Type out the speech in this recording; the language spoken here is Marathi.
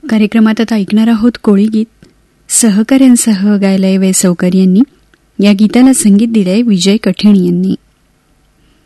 कार्यक्रमात आता ऐकणार आहोत कोळी गीत. सहकाऱ्यांसह गायलंय वेसवकर यांनी. या गीताला संगीत दिलंय विजय कठिण यांनी.